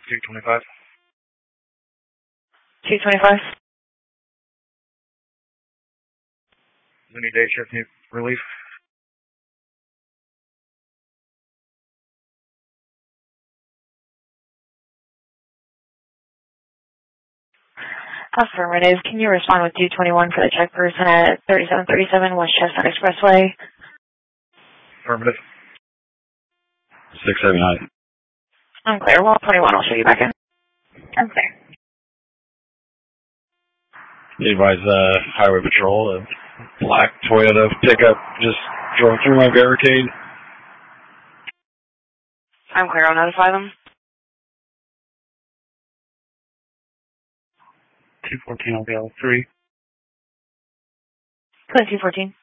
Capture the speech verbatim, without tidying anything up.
two twenty-five. two twenty-five. Any day shift need relief? Affirmative. Can you respond with two twenty-one for the check person at thirty-seven thirty-seven West Chestnut Expressway? Affirmative. six seventy-nine. I'm clear. Well, twenty-one, I'll show you back in. I'm clear. You advise uh, Highway Patrol, a black Toyota pickup just drove through my barricade. I'm clear. I'll notify them. two fourteen, I'll be L three. two fourteen.